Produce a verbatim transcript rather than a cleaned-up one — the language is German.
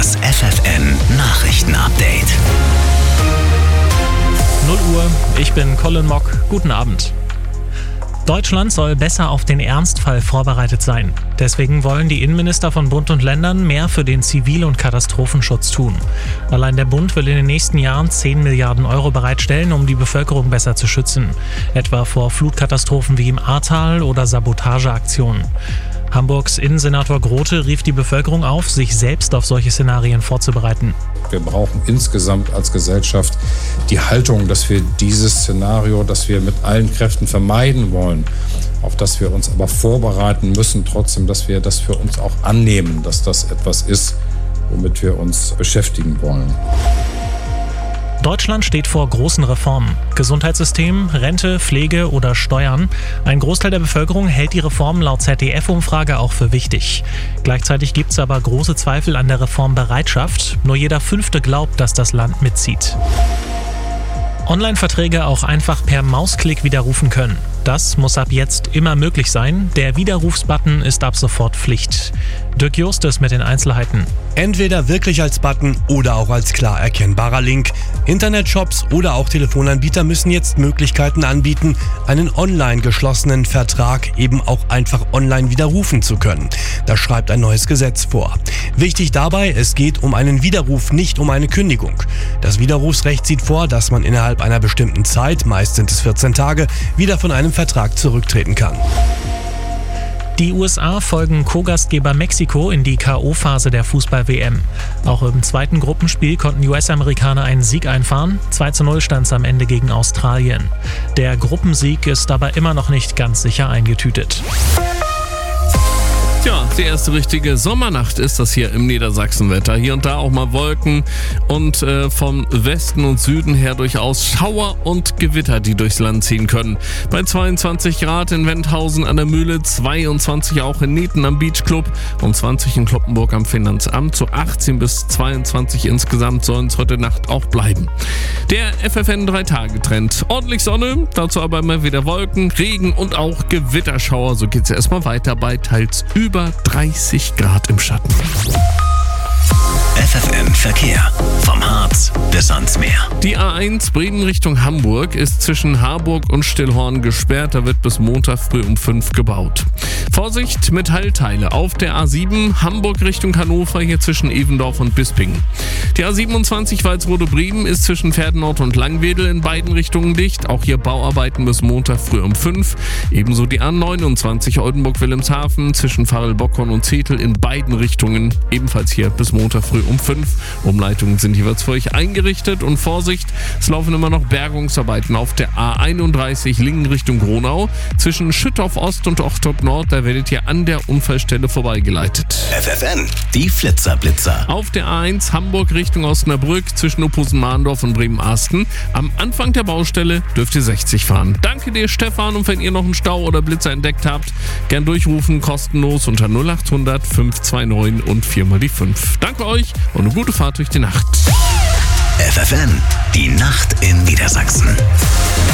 Das F F N-Nachrichten-Update. null Uhr, ich bin Colin Mock. Guten Abend. Deutschland soll besser auf den Ernstfall vorbereitet sein. Deswegen wollen die Innenminister von Bund und Ländern mehr für den Zivil- und Katastrophenschutz tun. Allein der Bund will in den nächsten Jahren zehn Milliarden Euro bereitstellen, um die Bevölkerung besser zu schützen. Etwa vor Flutkatastrophen wie im Ahrtal oder Sabotageaktionen. Hamburgs Innensenator Grote rief die Bevölkerung auf, sich selbst auf solche Szenarien vorzubereiten. Wir brauchen insgesamt als Gesellschaft die Haltung, dass wir dieses Szenario, das wir mit allen Kräften vermeiden wollen, auf das wir uns aber vorbereiten müssen, trotzdem, dass wir das für uns auch annehmen, dass das etwas ist, womit wir uns beschäftigen wollen. Deutschland steht vor großen Reformen. Gesundheitssystem, Rente, Pflege oder Steuern. Ein Großteil der Bevölkerung hält die Reformen laut Z D F-Umfrage auch für wichtig. Gleichzeitig gibt es aber große Zweifel an der Reformbereitschaft. Nur jeder Fünfte glaubt, dass das Land mitzieht. Online-Verträge auch einfach per Mausklick widerrufen können. Das muss ab jetzt immer möglich sein. Der Widerrufsbutton ist ab sofort Pflicht. Dirk Justus mit den Einzelheiten. Entweder wirklich als Button oder auch als klar erkennbarer Link. Internetshops oder auch Telefonanbieter müssen jetzt Möglichkeiten anbieten, einen online geschlossenen Vertrag eben auch einfach online widerrufen zu können. Das schreibt ein neues Gesetz vor. Wichtig dabei, es geht um einen Widerruf, nicht um eine Kündigung. Das Widerrufsrecht sieht vor, dass man innerhalb einer bestimmten Zeit, meist sind es vierzehn Tage, wieder von einem Vertrag zurücktreten kann. Die U S A folgen Co-Gastgeber Mexiko in die K O-Phase der Fußball-W M. Auch im zweiten Gruppenspiel konnten U S-Amerikaner einen Sieg einfahren. zwei zu null stand es am Ende gegen Australien. Der Gruppensieg ist aber immer noch nicht ganz sicher eingetütet. Ja, die erste richtige Sommernacht ist das hier im Niedersachsenwetter. Hier und da auch mal Wolken und äh, vom Westen und Süden her durchaus Schauer und Gewitter, die durchs Land ziehen können. Bei zweiundzwanzig Grad in Wendhausen an der Mühle, zweiundzwanzig auch in Nieten am Beachclub und zwanzig in Cloppenburg am Finanzamt. Zu achtzehn bis zweiundzwanzig insgesamt sollen es heute Nacht auch bleiben. Der F F N drei Tage Trend. Ordentlich Sonne, dazu aber immer wieder Wolken, Regen und auch Gewitterschauer. So geht's erstmal weiter bei teils über dreißig Grad im Schatten. F F N Verkehr. Vom Harz bis ans Meer. Die A eins Bremen Richtung Hamburg ist zwischen Harburg und Stillhorn gesperrt. Da wird bis Montag früh um fünf gebaut. Vorsicht, Metallteile auf der A sieben Hamburg Richtung Hannover, hier zwischen Evendorf und Bispingen. Die A siebenundzwanzig Walsrode-Bremen ist zwischen Pferdennord und Langwedel in beiden Richtungen dicht. Auch hier Bauarbeiten bis Montag früh um fünf. Ebenso die A neunundzwanzig Oldenburg-Wilhelmshaven zwischen Farel-Bockhorn und Zetel in beiden Richtungen. Ebenfalls hier bis Montag früh um fünf. Umleitungen sind jeweils für euch eingerichtet und Vorsicht, es laufen immer noch Bergungsarbeiten auf der A einunddreißig Lingen Richtung Gronau. Zwischen Schüttorf Ost und Ochtrup Nord, da werdet ihr an der Unfallstelle vorbeigeleitet. F F N, die Flitzerblitzer. Auf der A eins Hamburg Richtung Osnabrück zwischen Uphusen-Mahndorf und Bremen-Arsten. Am Anfang der Baustelle dürft ihr sechzig fahren. Danke dir, Stefan, und wenn ihr noch einen Stau oder Blitzer entdeckt habt, gern durchrufen, kostenlos unter null achthundert fünf zwei neun und vier mal die fünf. Danke euch und eine gute Fahrt durch die Nacht. F F N, die Nacht in Niedersachsen.